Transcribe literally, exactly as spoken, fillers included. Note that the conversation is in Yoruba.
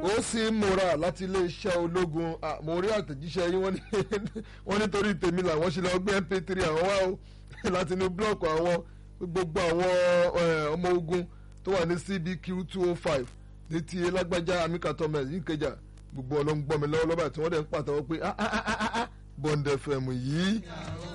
ó sì múra láti iléeṣẹ́ ológun mo rí àtẹ̀jíṣẹ́ yín wọ́n nítorí tèmi làwọn ṣe lọ gbé M P three àwọn wá o láti inú búlọ̀kù àwọn gbogbo àwọn ọmọ ogun tó wà ní C B Q two oh five ní ti lágbájá Amika Thomas Nkeja gbogbo ọlọ́ngbọ́n mi lọ́wọ́ lọ́ba tí wọ́n dẹ̀ ń pàtàkì pé Bond F M yìí